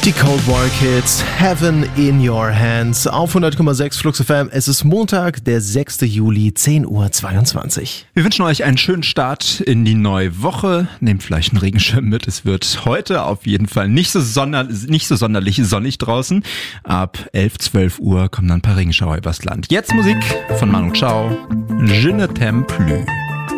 Die Cold War Kids, Heaven in Your Hands, auf 100,6 Flux FM. Es ist Montag, der 6. Juli, 10:22 Uhr. Wir wünschen euch einen schönen Start in die neue Woche. Nehmt vielleicht einen Regenschirm mit. Es wird heute auf jeden Fall nicht so sonderlich sonnig draußen. Ab 11, 12 Uhr kommen dann ein paar Regenschauer übers Land. Jetzt Musik von Manu Chao. Je ne t'aime plus.